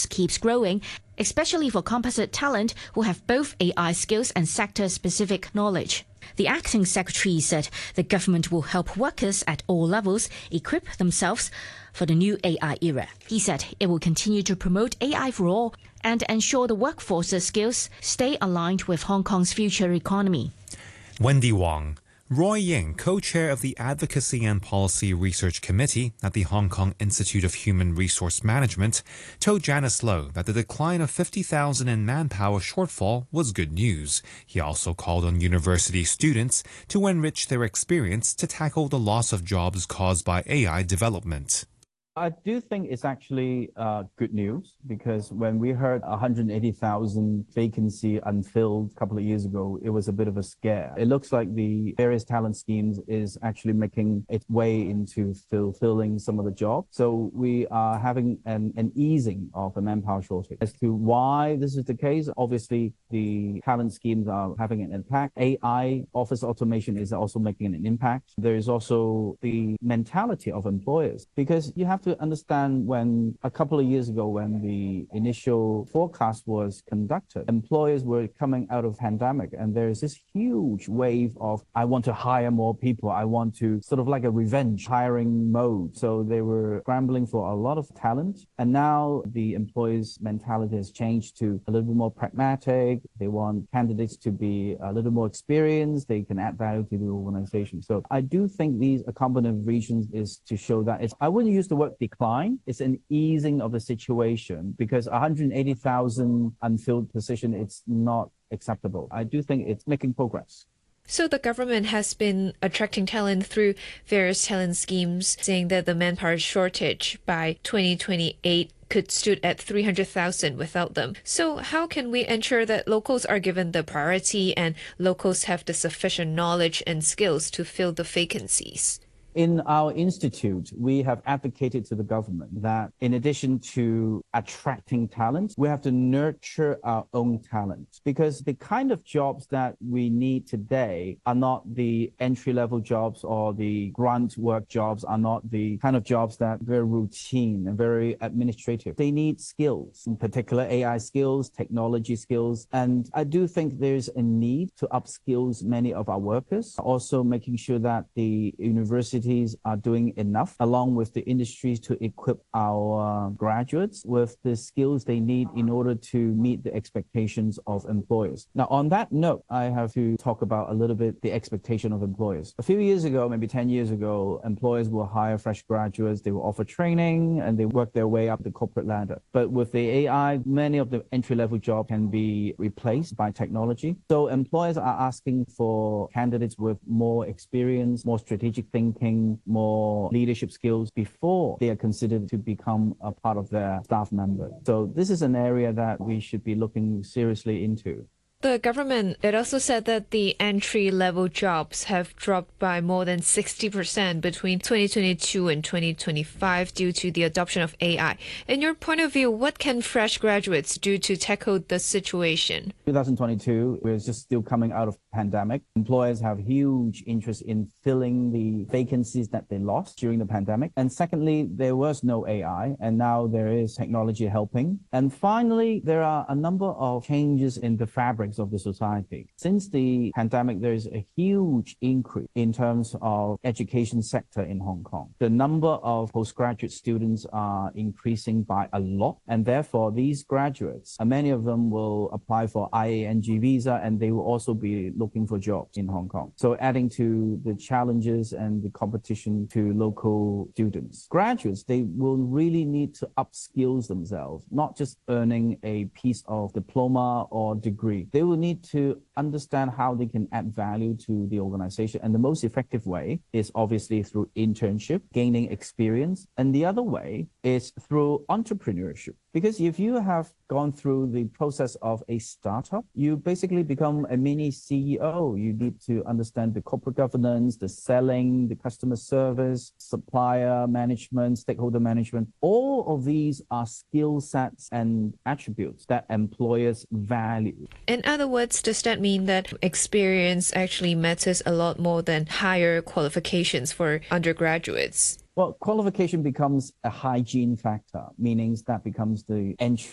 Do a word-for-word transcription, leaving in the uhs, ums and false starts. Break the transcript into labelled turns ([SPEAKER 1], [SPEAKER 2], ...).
[SPEAKER 1] workforce keeps growing, especially for composite talent who have both A I skills and sector-specific knowledge. The acting secretary said the government will help workers at all levels equip themselves for the new A I era. He said it will continue to promote A I for all and ensure the workforce's skills stay aligned with Hong Kong's future economy.
[SPEAKER 2] Wendy Wong. Roy Ying, co-chair of the Advocacy and Policy Research Committee at the Hong Kong Institute of Human Resource Management, told Janice Low that the decline of fifty thousand in manpower shortfall was good news. He also called on university students to enrich their experience to tackle the loss of jobs caused by A I development.
[SPEAKER 3] I do think it's actually uh, good news, because when we heard one hundred eighty thousand vacancy unfilled a couple of years ago, it was a bit of a scare. It looks like the various talent schemes is actually making its way into fulfilling some of the jobs. So we are having an, an easing of the manpower shortage. As to why this is the case, obviously the talent schemes are having an impact. A I, office automation, is also making an impact. There is also the mentality of employers, because you have to understand, when a couple of years ago, when the initial forecast was conducted, employers were coming out of pandemic, and there is this huge wave of, I want to hire more people, I want to sort of like a revenge hiring mode. So they were scrambling for a lot of talent, and now the employers' mentality has changed to a little bit more pragmatic. They want candidates to be a little more experienced, they can add value to the organization. So I do think these accompanying regions is to show that it's, I wouldn't use the word decline, it's an easing of the situation, because one hundred eighty thousand unfilled position, it's not acceptable. I do think it's making progress.
[SPEAKER 4] So the government has been attracting talent through various talent schemes, saying that the manpower shortage by twenty twenty-eight could stood at three hundred thousand without them. So how can we ensure that locals are given the priority and locals have the sufficient knowledge and skills to fill the vacancies?
[SPEAKER 3] In our institute, we have advocated to the government that in addition to attracting talent, we have to nurture our own talent, because the kind of jobs that we need today are not the entry-level jobs, or the grunt work jobs are not the kind of jobs that are very routine and very administrative. They need skills, in particular A I skills, technology skills. And I do think there's a need to upskill many of our workers, also making sure that the university are doing enough, along with the industries, to equip our graduates with the skills they need in order to meet the expectations of employers. Now, on that note, I have to talk about a little bit the expectation of employers. A few years ago, maybe ten years ago, employers will hire fresh graduates, they will offer training, and they work their way up the corporate ladder. But with the A I, many of the entry-level jobs can be replaced by technology. So employers are asking for candidates with more experience, more strategic thinking, more leadership skills before they are considered to become a part of their staff member. So this is an area that we should be looking seriously into.
[SPEAKER 4] The government, it also said that the entry-level jobs have dropped by more than sixty percent between twenty twenty-two and twenty twenty-five due to the adoption of A I. In your point of view, what can fresh graduates do to tackle the situation?
[SPEAKER 3] twenty twenty-two, we're just still coming out of pandemic. Employers have huge interest in filling the vacancies that they lost during the pandemic. And secondly, there was no A I, and now there is technology helping. And finally, there are a number of changes in the fabric of the society. Since the pandemic, there is a huge increase in terms of education sector in Hong Kong. The number of postgraduate students are increasing by a lot, and therefore these graduates, many of them will apply for I A N G visa, and they will also be looking for jobs in Hong Kong. So adding to the challenges and the competition to local students. Graduates, they will really need to upskill themselves, not just earning a piece of diploma or degree. They will need to understand how they can add value to the organization. And the most effective way is obviously through internship, gaining experience. And the other way is through entrepreneurship. Because if you have gone through the process of a startup, you basically become a mini C E O. You need to understand the corporate governance, the selling, the customer service, supplier management, stakeholder management. All of these are skill sets and attributes that employers value.
[SPEAKER 4] In other words, does that mean that experience actually matters a lot more than higher qualifications for undergraduates?
[SPEAKER 3] Well, qualification becomes a hygiene factor, meaning that becomes the entry